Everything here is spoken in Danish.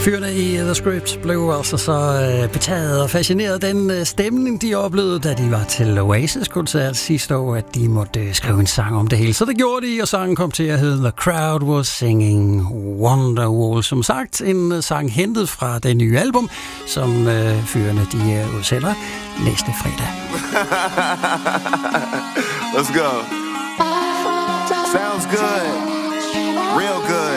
Fyrene i The Script blev altså så betaget og fascineret den stemning, de oplevede, da de var til Oasis-koncert sidste år, at de måtte skrive en sang om det hele. Så det gjorde de, og sangen kom til at hedde The Crowd Was Singing Wonderwall. Som sagt, en sang hentet fra det nye album, som fyrene de udsender næste fredag. Let's go. Sounds good. Real good.